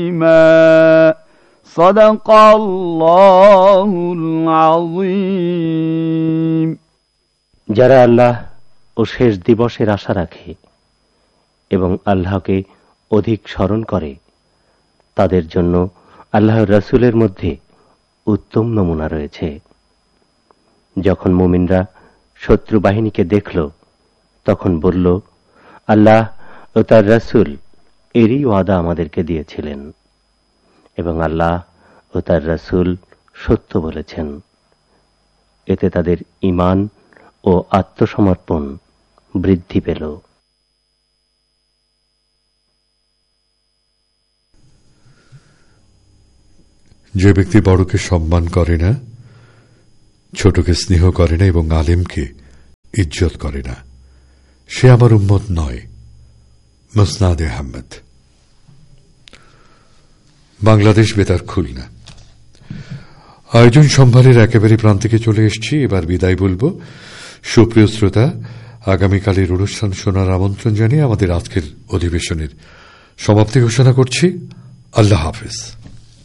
সাদাকাল্লাহুল আযীম। যারা আল্লাহ ও শেষ দিবসের আশা রাখে এবং আল্লাহকে অধিক স্মরণ করে, তাদের জন্য আল্লাহর রাসূলের মধ্যে উত্তম নমুনা রয়েছে। যখন মুমিনরা শত্রু বাহিনীকে দেখল, তখন বলল, আল্লাহ ও তার রাসূল এরই ওয়াদা আমাদেরকে দিয়েছিলেন এবং আল্লাহ ও তার রাসূল সত্য বলেছেন। এতে তাদের ঈমান ও আত্মসমর্পণ বৃদ্ধি পেল। যে ব্যক্তি বড়কে সম্মান করে না, ছোটকে স্নেহ করে না এবং আলেমকে ইজ্জত করে না, সে আমার উম্মত নয়। মুসনাদে আহমদ। বাংলাদেশ বেতার, খুলনা। আয়োজন সম্ভারের একেবারে প্রান্তিকে চলে এসেছি। এবার বিদায় বলবো। সুপ্রিয় শ্রোতা, আগামীকালের অনুষ্ঠান শোনার আমন্ত্রণ জানিয়ে আমাদের আজকের অধিবেশনের সমাপ্তি ঘোষণা করছি। আল্লাহ হাফেজ।